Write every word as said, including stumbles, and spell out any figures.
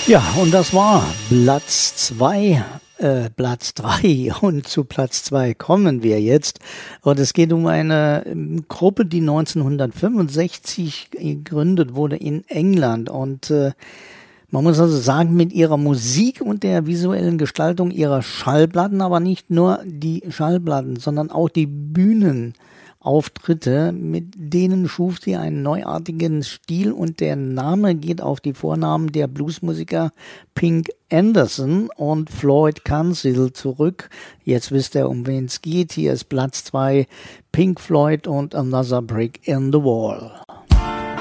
Ja, und das war Platz zwei, äh, Platz drei und zu Platz zwei kommen wir jetzt. Und es geht um eine ähm, Gruppe, die neunzehnhundertfünfundsechzig gegründet wurde in England und äh, man muss also sagen, mit ihrer Musik und der visuellen Gestaltung ihrer Schallplatten, aber nicht nur die Schallplatten, sondern auch die Bühnenauftritte, mit denen schuf sie einen neuartigen Stil und der Name geht auf die Vornamen der Bluesmusiker Pink Anderson und Floyd Council zurück. Jetzt wisst ihr, um wen es geht. Hier ist Platz zwei, Pink Floyd und Another Brick in the Wall.